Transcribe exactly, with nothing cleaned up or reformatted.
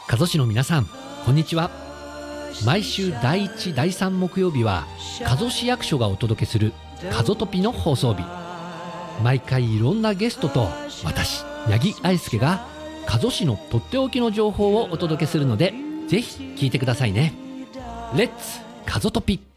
加須市の皆さん、こんにちは。毎週だいいち、だいさん木曜日は加須市役所がお届けする加須トピの放送日。毎回いろんなゲストと私、八木愛介が加須市のとっておきの情報をお届けするので、ぜひ聞いてくださいね。レッツ加須トピ。